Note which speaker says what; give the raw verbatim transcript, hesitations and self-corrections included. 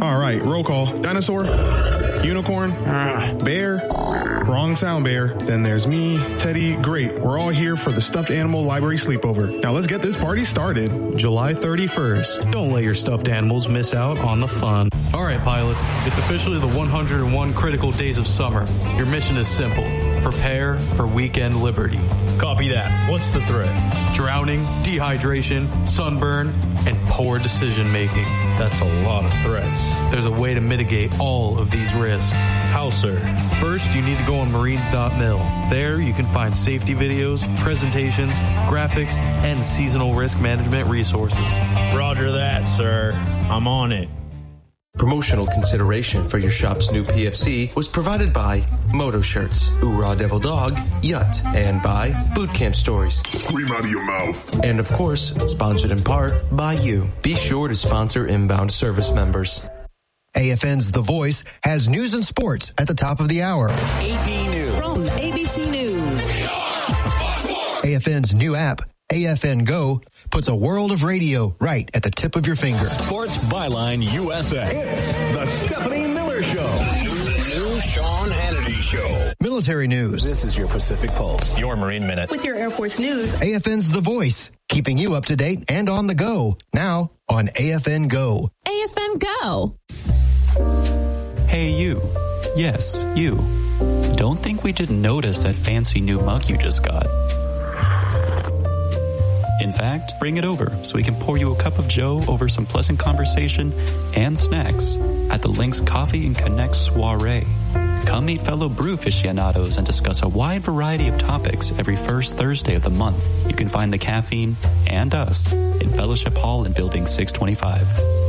Speaker 1: All right, roll call. Dinosaur, unicorn, uh, bear. Wrong sound, bear. Then there's me, Teddy. Great. We're all here for the Stuffed Animal Library Sleepover. Now let's get this party started.
Speaker 2: July thirty-first. Don't let your stuffed animals miss out on the fun. All right, pilots. It's officially the one hundred one critical days of summer. Your mission is simple. Prepare for weekend liberty.
Speaker 3: Copy that. What's the threat?
Speaker 2: Drowning, dehydration, sunburn, and poor decision making.
Speaker 3: That's a lot of threats.
Speaker 2: There's a way to mitigate all of these risks.
Speaker 3: How, sir?
Speaker 2: First, you need to go on marines dot mil. There, you can find safety videos, presentations, graphics, and seasonal risk management resources.
Speaker 3: Roger that, sir. I'm on it.
Speaker 4: Promotional consideration for your shop's new P F C was provided by Moto Shirts, Oorah Devil Dog, Yut, and by Boot Camp Stories.
Speaker 5: Scream out of your mouth.
Speaker 4: And of course, sponsored in part by you. Be sure to sponsor inbound service members.
Speaker 6: A F N's The Voice has news and sports at the top of the hour.
Speaker 7: A B News. From A B C News.
Speaker 6: A F N's new app, A F N Go, puts a world of radio right at the tip of your finger.
Speaker 8: Sports Byline U S A. It's the Stephanie Miller Show.
Speaker 7: The new Sean Hannity Show.
Speaker 6: Military news.
Speaker 8: This is your Pacific Pulse.
Speaker 9: Your Marine Minute.
Speaker 10: With your Air Force news.
Speaker 6: A F N's The Voice, keeping you up to date and on the go. Now on A F N Go.
Speaker 11: A F N Go.
Speaker 12: Hey, you. Yes, you. Don't think we didn't notice that fancy new mug you just got. In fact, bring it over so we can pour you a cup of joe over some pleasant conversation and snacks at the Lynx Coffee and Connect Soiree. Come meet fellow brew aficionados and discuss a wide variety of topics every first Thursday of the month. You can find the caffeine and us in Fellowship Hall in Building six twenty-five.